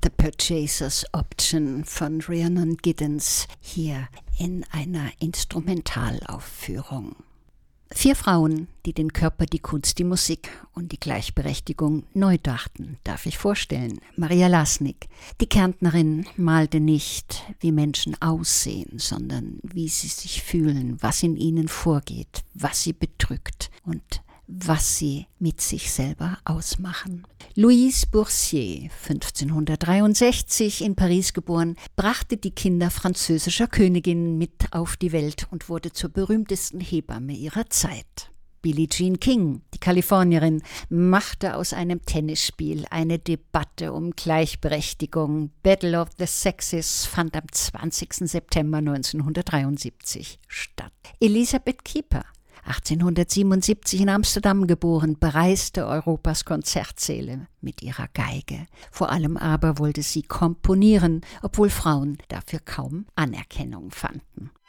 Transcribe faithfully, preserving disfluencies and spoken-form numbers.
The Purchaser's Option von Rhiannon Giddens hier in einer Instrumentalaufführung. Vier Frauen, die den Körper, die Kunst, die Musik und die Gleichberechtigung neu dachten, darf ich vorstellen. Maria Lasnik, die Kärntnerin, malte nicht, wie Menschen aussehen, sondern wie sie sich fühlen, was in ihnen vorgeht, was sie bedrückt und was sie mit sich selber ausmachen. Louise Boursier, fünfzehnhundertdreiundsechzig in Paris geboren, brachte die Kinder französischer Königinnen mit auf die Welt und wurde zur berühmtesten Hebamme ihrer Zeit. Billie Jean King, die Kalifornierin, machte aus einem Tennisspiel eine Debatte um Gleichberechtigung. Battle of the Sexes fand am zwanzigsten September neunzehnhundertdreiundsiebzig statt. Elisabeth Kieper, achtzehnhundertsiebenundsiebzig in Amsterdam geboren, bereiste Europas Konzertsäle mit ihrer Geige. Vor allem aber wollte sie komponieren, obwohl Frauen dafür kaum Anerkennung fanden.